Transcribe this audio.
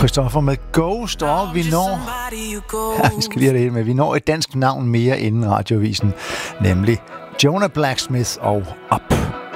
Christoffer med Ghost, og vi når... Ja, vi skal lige have det hele med. Vi når et dansk navn mere inden radioavisen, nemlig Jonah Blacksmith og Up.